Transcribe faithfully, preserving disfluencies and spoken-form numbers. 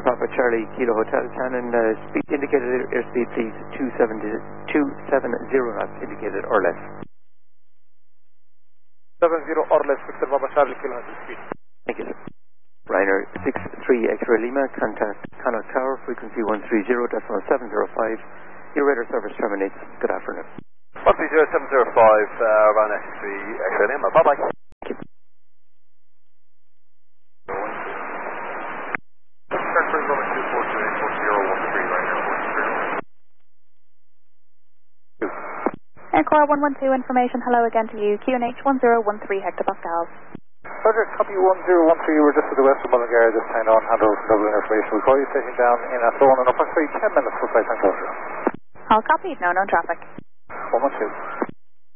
Victor Papa Charlie Kilo Hotel Shannon, uh, speed indicated airspeed please two seventy knots indicated or less. seven zero or less Victor Papa Charlie Kilo Hotel speed. Thank you, sir. Ryanair six three X-ray Lima, contact Connaught Tower, frequency one three zero point seven zero five. Your radar service terminates. Good afternoon. one three zero seven zero five, uh, Ryanair six three X-ray Lima, bye bye. Thank you. Aircore one one two information, hello again to you, Q N H one zero one three hectopascals. Roger, copy one zero one three, we're just to the west of Mullingar, this time on handover for Dublin information. We'll call you taking down in Athlone in approximately ten minutes for flight time closure. All copied, no known traffic. one one two.